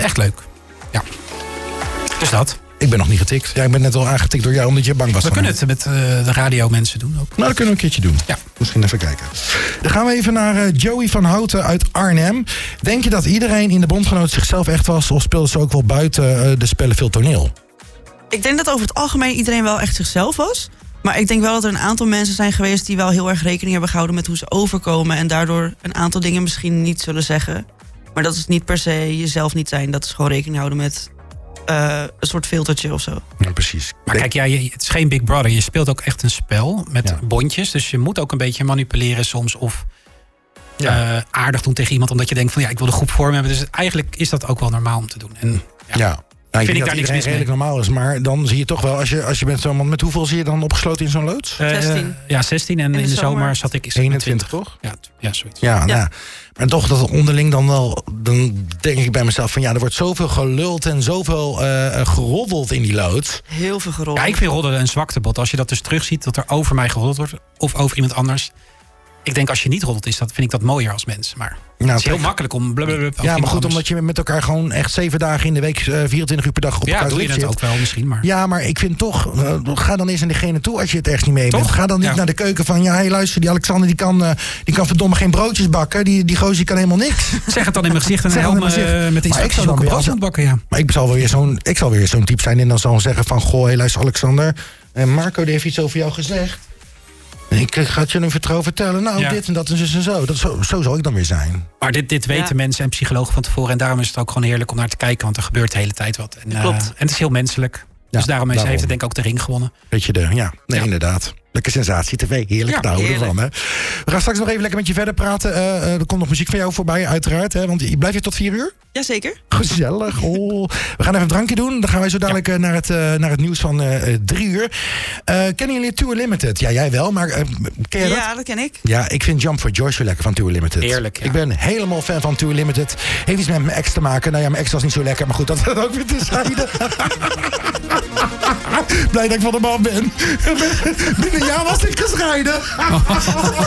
is echt leuk. Ja. Dus dat. Ik ben nog niet getikt. Ja, ik ben net al aangetikt door jou omdat je bang was. We kunnen het met de radiomensen doen ook. Nou, dat kunnen we een keertje doen. Ja. Misschien even kijken. Dan gaan we even naar Joey van Houten uit Arnhem. Denk je dat iedereen in de bondgenoot zichzelf echt was... of speelde ze ook wel buiten de spellen veel toneel? Ik denk dat over het algemeen iedereen wel echt zichzelf was. Maar ik denk wel dat er een aantal mensen zijn geweest... die wel heel erg rekening hebben gehouden met hoe ze overkomen... en daardoor een aantal dingen misschien niet zullen zeggen. Maar dat is niet per se jezelf niet zijn. Dat is gewoon rekening houden met een soort filtertje of zo. Ja, precies. Maar kijk, het is geen Big Brother. Je speelt ook echt een spel met bondjes. Dus je moet ook een beetje manipuleren soms. Of aardig doen tegen iemand. Omdat je denkt van ik wil de groep vorm hebben. Dus eigenlijk is dat ook wel normaal om te doen. En Nou, vind ik daar niks mis mee. redelijk normaal is, maar dan zie je toch wel... als je bent zo'n man, met hoeveel zie je dan opgesloten in zo'n loods? 16. Ja, 16 en in de zomer zat ik 21, toch? Ja, zoiets. Ja. Nou, maar toch dat onderling dan wel... dan denk ik bij mezelf van er wordt zoveel geluld en zoveel geroddeld in die loods. Heel veel geroddeld. Ja, ik vind roddelen een zwaktebod. Als je dat dus terugziet, dat er over mij geroddeld wordt... of over iemand anders... Ik denk als je niet roddelt, vind ik dat mooier als mensen. Maar het is heel makkelijk om blablabla. Ja, maar goed, omdat je met elkaar gewoon echt 7 dagen in de week, 24 uur per dag op elkaar doe je het ook wel misschien. Maar. Ja, maar ik vind toch, ga dan eens naar diegene toe als je het echt niet mee bent. Ga dan niet naar de keuken van, hey, luister, die Alexander die kan verdomme geen broodjes bakken. Die gozer kan helemaal niks. Zeg het dan in mijn gezicht en help me met instructies ook een brood moet bakken. Ja. Maar ik zal wel weer zo'n type zijn en dan zal zeggen van, goh, hey, luister Alexander. Marco die heeft iets over jou gezegd. Ik ga het je een vertrouwen vertellen. Nou, dit en dat en zo. Zo zal ik dan weer zijn. Maar dit weten mensen en psychologen van tevoren. En daarom is het ook gewoon heerlijk om naar te kijken. Want er gebeurt de hele tijd wat. En, klopt. En het is heel menselijk. Dus daarom heeft het denk ik ook de ring gewonnen. Weet je inderdaad. Lekker sensatie, tv, heerlijk. Daar houden we van. Hè. We gaan straks nog even lekker met je verder praten. Er komt nog muziek van jou voorbij, uiteraard. Hè, want blijf je tot 4 uur? Jazeker. Gezellig. Oh. We gaan even een drankje doen. Dan gaan wij zo dadelijk naar het nieuws van 3 uur. Kennen jullie Tour Limited? Ja, jij wel, maar ken je dat? Ja, dat ken ik. Ja, ik vind Jump for Joy zo lekker van Tour Limited. Heerlijk, ja. Ik ben helemaal fan van Tour Limited. Heeft iets met mijn ex te maken. Nou ja, mijn ex was niet zo lekker, maar goed, dat gaat ook weer terzijde. Blij dat ik van de man ben. Binnen een jaar was ik gescheiden.